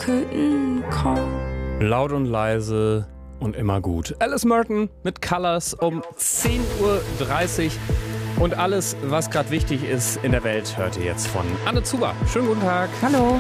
couldn't call. Laut und leise und immer gut. Alice Merton mit Colors um 10:30 Uhr. Und alles, was gerade wichtig ist in der Welt, hört ihr jetzt von Anne Zuber. Schönen guten Tag. Hallo.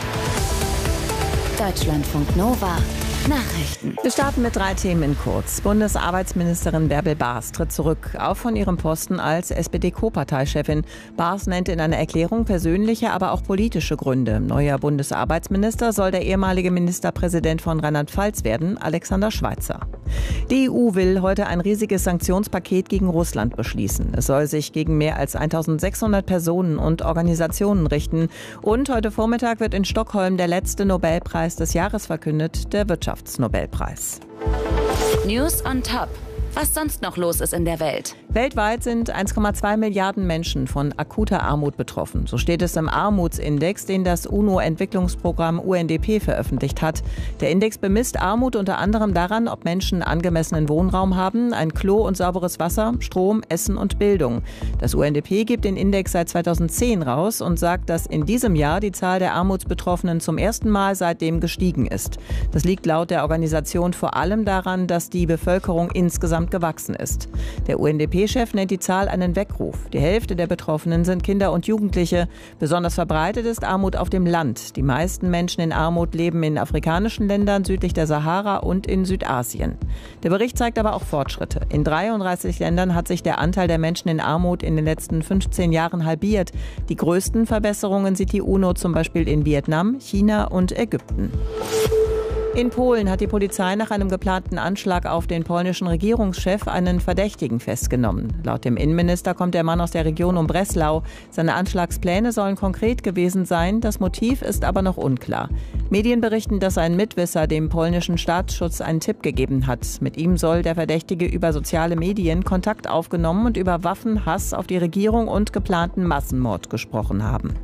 Deutschlandfunk Nova. Nachrichten. Wir starten mit 3 Themen in kurz. Bundesarbeitsministerin Bärbel Baas tritt zurück, auch von ihrem Posten als SPD-Co-Parteichefin. Baas nennt in einer Erklärung persönliche, aber auch politische Gründe. Neuer Bundesarbeitsminister soll der ehemalige Ministerpräsident von Rheinland-Pfalz werden, Alexander Schweitzer. Die EU will heute ein riesiges Sanktionspaket gegen Russland beschließen. Es soll sich gegen mehr als 1600 Personen und Organisationen richten. Und heute Vormittag wird in Stockholm der letzte Nobelpreis des Jahres verkündet, der Wirtschaftsnobelpreis. News on Top. Was sonst noch los ist in der Welt. Weltweit sind 1,2 Milliarden Menschen von akuter Armut betroffen. So steht es im Armutsindex, den das UNO-Entwicklungsprogramm UNDP veröffentlicht hat. Der Index bemisst Armut unter anderem daran, ob Menschen angemessenen Wohnraum haben, ein Klo und sauberes Wasser, Strom, Essen und Bildung. Das UNDP gibt den Index seit 2010 raus und sagt, dass in diesem Jahr die Zahl der Armutsbetroffenen zum ersten Mal seitdem gestiegen ist. Das liegt laut der Organisation vor allem daran, dass die Bevölkerung insgesamt gewachsen ist. Der UNDP-Chef nennt die Zahl einen Weckruf. Die Hälfte der Betroffenen sind Kinder und Jugendliche. Besonders verbreitet ist Armut auf dem Land. Die meisten Menschen in Armut leben in afrikanischen Ländern südlich der Sahara und in Südasien. Der Bericht zeigt aber auch Fortschritte. In 33 Ländern hat sich der Anteil der Menschen in Armut in den letzten 15 Jahren halbiert. Die größten Verbesserungen sieht die UNO zum Beispiel in Vietnam, China und Ägypten. In Polen hat die Polizei nach einem geplanten Anschlag auf den polnischen Regierungschef einen Verdächtigen festgenommen. Laut dem Innenminister kommt der Mann aus der Region um Breslau. Seine Anschlagspläne sollen konkret gewesen sein, das Motiv ist aber noch unklar. Medien berichten, dass ein Mitwisser dem polnischen Staatsschutz einen Tipp gegeben hat. Mit ihm soll der Verdächtige über soziale Medien Kontakt aufgenommen und über Waffen, Hass auf die Regierung und geplanten Massenmord gesprochen haben.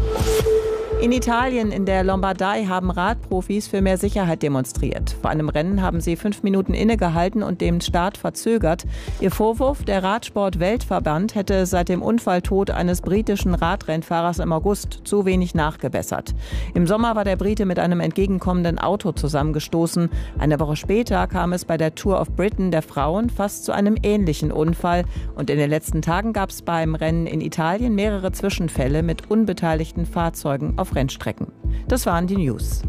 In Italien, in der Lombardei, haben Radprofis für mehr Sicherheit demonstriert. Vor einem Rennen haben sie 5 Minuten innegehalten und den Start verzögert. Ihr Vorwurf, der Radsport-Weltverband hätte seit dem Unfalltod eines britischen Radrennfahrers im August zu wenig nachgebessert. Im Sommer war der Brite mit einem entgegenkommenden Auto zusammengestoßen. Eine Woche später kam es bei der Tour of Britain der Frauen fast zu einem ähnlichen Unfall. Und in den letzten Tagen gab es beim Rennen in Italien mehrere Zwischenfälle mit unbeteiligten Fahrzeugen auf Rennstrecken. Das waren die News.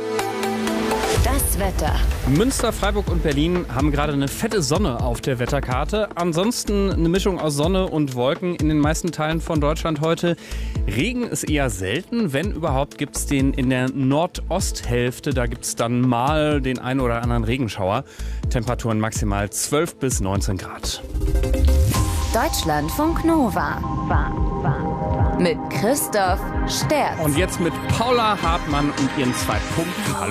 Das Wetter. Münster, Freiburg und Berlin haben gerade eine fette Sonne auf der Wetterkarte. Ansonsten eine Mischung aus Sonne und Wolken in den meisten Teilen von Deutschland heute. Regen ist eher selten. Wenn überhaupt, gibt es den in der Nordosthälfte. Da gibt es dann mal den einen oder anderen Regenschauer. Temperaturen maximal 12 bis 19 Grad. Deutschlandfunk Nova. Mit Christoph Sterz. Und jetzt mit Paula Hartmann und ihren 2 Punkten.